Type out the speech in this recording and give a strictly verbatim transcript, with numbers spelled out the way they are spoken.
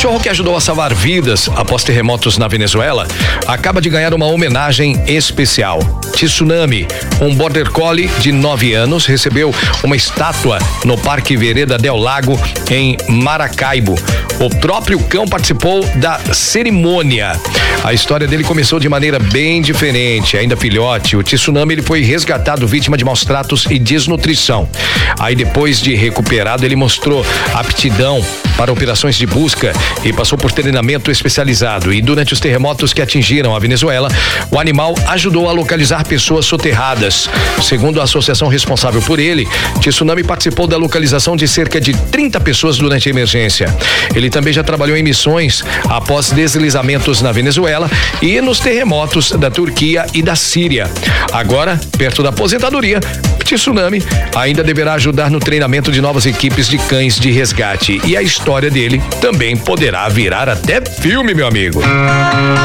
cachorro que ajudou a salvar vidas após terremotos na Venezuela acaba de ganhar uma homenagem especial. Tsunami, um border collie de nove anos, recebeu uma estátua no Parque Vereda del Lago, em Maracaibo. O próprio cão participou da cerimônia. A história dele começou de maneira bem diferente. Ainda filhote, o Tsunami ele foi resgatado vítima de maus tratos e desnutrição. Aí depois de recuperado, ele mostrou aptidão para operações de busca e passou por treinamento especializado. E durante os terremotos que atingiram a Venezuela, o animal ajudou a localizar pessoas soterradas. Segundo a associação responsável por ele, Tsunami participou da localização de cerca de trinta pessoas durante a emergência. Ele também já trabalhou em missões após deslizamentos na Venezuela e nos terremotos da Turquia e da Síria. Agora, perto da aposentadoria, Tsunami ainda deverá ajudar no treinamento de novas equipes de cães de resgate. E a história dele também poderá virar até filme, meu amigo.